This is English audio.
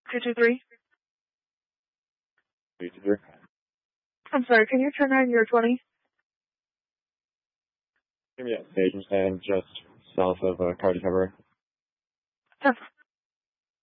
223. 223. I'm sorry, can you turn on your 20? Give me a station stand just south of Cardi Cover. 10.